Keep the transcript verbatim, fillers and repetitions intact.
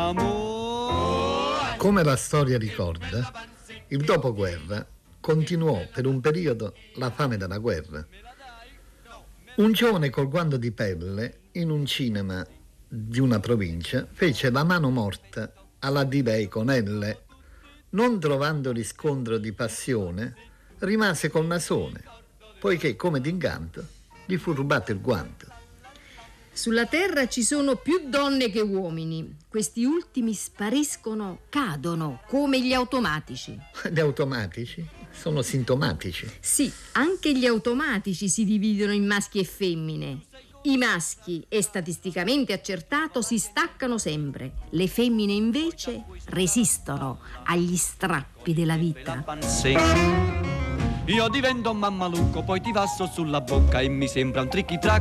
amore. Come la storia ricorda, il dopoguerra continuò per un periodo la fame della guerra. Un giovane col guanto di pelle in un cinema di una provincia fece la mano morta alla Divei con elle. Non trovando riscontro di passione, rimase col nasone, poiché come d'incanto gli fu rubato il guanto. Sulla terra ci sono più donne che uomini. Questi ultimi spariscono, cadono, come gli automatici. Gli automatici sono sintomatici. Sì, anche gli automatici si dividono in maschi e femmine. I maschi, è statisticamente accertato, si staccano sempre. Le femmine invece resistono agli strappi della vita. Io divento un mammalucco, poi ti passo sulla bocca e mi sembra un tricky track.